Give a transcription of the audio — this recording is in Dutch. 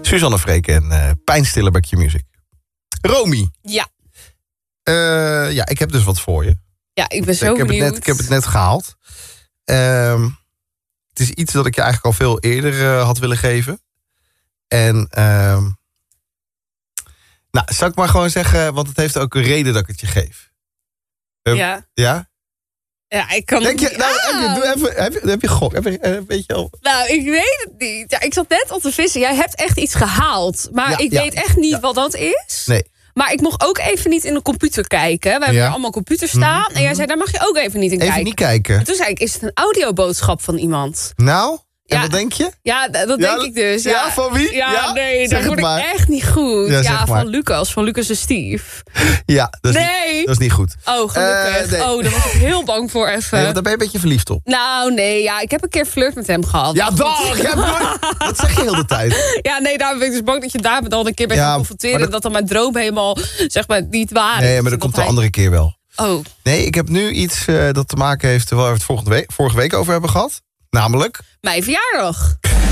Suzanne Freek en Pijnstiller bij Q-Music. Romy. Ja. Ja, ik heb dus wat voor je. Ja, ik ben zo benieuwd. Ik heb het net gehaald. Het is iets dat ik je eigenlijk al veel eerder had willen geven. En nou, zal ik maar gewoon zeggen, want het heeft ook een reden dat ik het je geef. Ja. Ja? Ja, ik kan Denk je, het niet. heb je gok? Weet je al? Nou, ik weet het niet. Ja, ik zat net al te vissen. Jij hebt echt iets gehaald. Maar ik weet echt niet wat dat is. Nee. Maar ik mocht ook even niet in de computer kijken. We hebben hier allemaal computers staan. En jij zei, daar mag je ook even niet in kijken. Even niet kijken. En toen zei ik, is het een audioboodschap van iemand? Nou? En Ja. wat denk je? Ja, dat denk ik dus. Ja, van wie? Ja, nee, zeg dat word ik maar. echt niet goed. Ja, zeg Ja, maar. van Lucas de Steve. Ja, dat is, Nee. niet, dat is niet goed. Oh, gelukkig. Nee. Oh, daar was ik heel bang voor even. Nee, want daar ben je een beetje verliefd op. Nou, nee, ja, ik heb een keer flirt met hem gehad. Ja, dag! Dat zeg je heel de tijd. Ja, nee, daar ben ik dus bang dat je daar al een keer bent gaan confronteren. En dat dan mijn droom helemaal, zeg maar, niet waar is. Nee, maar dat komt de andere keer wel. Oh. Nee, ik heb nu iets dat te maken heeft waar we het vorige week over hebben gehad. Namelijk... Mijn verjaardag.